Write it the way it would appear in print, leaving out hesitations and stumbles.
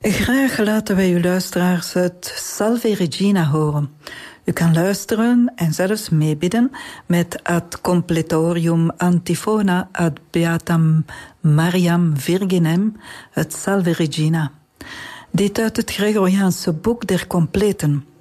Graag laten wij uw luisteraars het Salve Regina horen. U kan luisteren en zelfs meebidden met ad completorium antifona ad beatam Mariam Virginem, het Salve Regina. Dit uit het Gregoriaanse boek der completen.